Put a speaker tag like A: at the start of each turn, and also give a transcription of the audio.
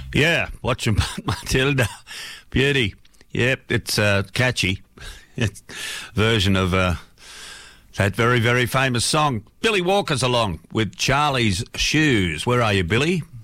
A: Yeah, watching Matilda. Beauty. Yep, it's catchy. It's version of that very, very famous song. Billy Walker's along with Charlie's Shoes. Where are you, Billy?